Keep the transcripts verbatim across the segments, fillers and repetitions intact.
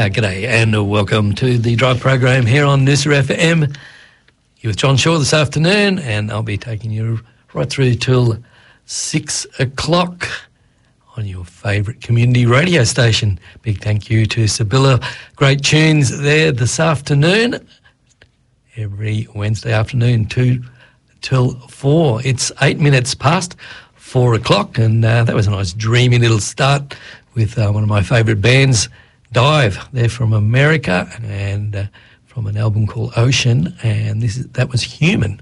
Uh, g'day and uh, welcome to the Drive program here on Noosa F M. You're with John Shaw this afternoon, and I'll be taking you right through till six o'clock on your favourite community radio station. Big thank you to Sibylla. Great tunes there this afternoon. Every Wednesday afternoon, two till four. It's eight minutes past four o'clock, and uh, that was a nice dreamy little start with uh, one of my favourite bands, Dive. They're from America, and uh, from an album called Ocean, and this is, that was Human.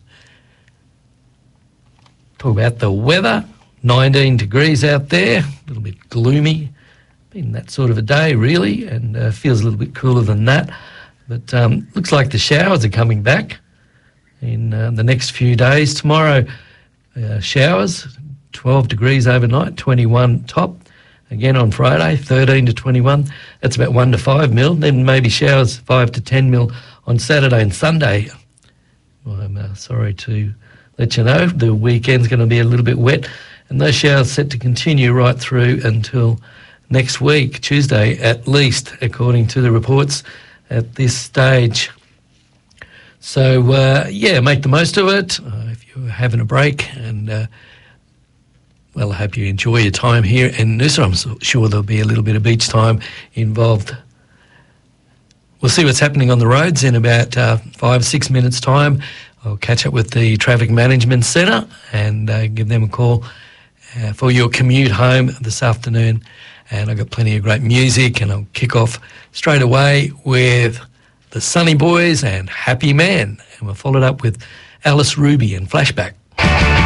Talk about the weather, nineteen degrees out there, a little bit gloomy. Been that sort of a day, really, and uh, feels a little bit cooler than that. But um, looks like the showers are coming back in uh, the next few days. Tomorrow, uh, showers, twelve degrees overnight, twenty-one top. Again on Friday, thirteen to twenty-one. That's about one to five mil. Then maybe showers five to ten mil on Saturday and Sunday. Well, I'm uh, sorry to let you know the weekend's going to be a little bit wet, and those showers set to continue right through until next week, Tuesday at least, according to the reports at this stage. So, uh, yeah, make the most of it uh, if you're having a break, and uh, well, I hope you enjoy your time here in Noosa. I'm so sure there'll be a little bit of beach time involved. We'll see what's happening on the roads in about uh, five, six minutes' time. I'll catch up with the Traffic Management Centre and uh, give them a call uh, for your commute home this afternoon. And I've got plenty of great music, and I'll kick off straight away with the Sunny Boys and Happy Man. And we'll follow it up with Alice Ruby and Flashback.